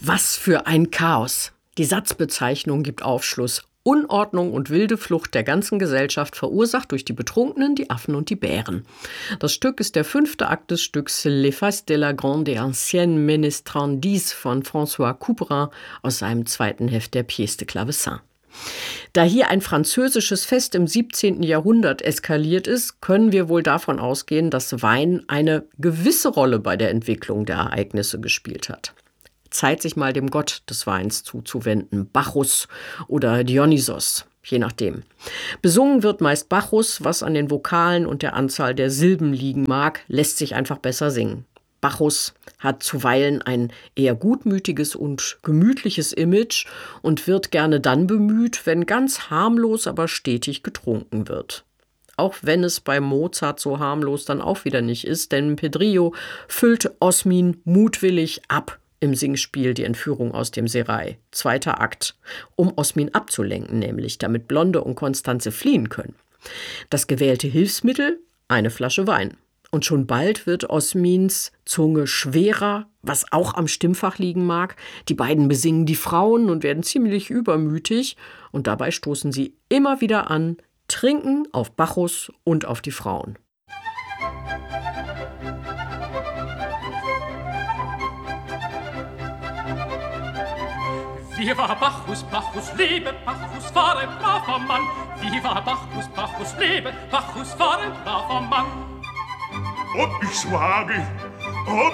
Was für ein Chaos. Die Satzbezeichnung gibt Aufschluss. Unordnung und wilde Flucht der ganzen Gesellschaft verursacht durch die Betrunkenen, die Affen und die Bären. Das Stück ist der 5. Akt des Stücks Les Faces de la Grande et Ancienne Ménestrandise von François Couperin aus seinem 2. Heft der Pièce de Clavecin. Da hier ein französisches Fest im 17. Jahrhundert eskaliert ist, können wir wohl davon ausgehen, dass Wein eine gewisse Rolle bei der Entwicklung der Ereignisse gespielt hat. Zeit, sich mal dem Gott des Weins zuzuwenden, Bacchus oder Dionysos, je nachdem. Besungen wird meist Bacchus, was an den Vokalen und der Anzahl der Silben liegen mag, lässt sich einfach besser singen. Bacchus hat zuweilen ein eher gutmütiges und gemütliches Image und wird gerne dann bemüht, wenn ganz harmlos, aber stetig getrunken wird. Auch wenn es bei Mozart so harmlos dann auch wieder nicht ist, denn Pedrillo füllt Osmin mutwillig ab im Singspiel Die Entführung aus dem Serail, 2. Akt, um Osmin abzulenken nämlich, damit Blonde und Constanze fliehen können. Das gewählte Hilfsmittel? Eine Flasche Wein. Und schon bald wird Osmins Zunge schwerer, was auch am Stimmfach liegen mag. Die beiden besingen die Frauen und werden ziemlich übermütig. Und dabei stoßen sie immer wieder an, trinken auf Bacchus und auf die Frauen. Viva Bacchus, Bacchus lebe, Bacchus war ein braver Mann. Viva Bacchus, Bacchus lebe, Bacchus war ein braver Mann. Ob ich sage,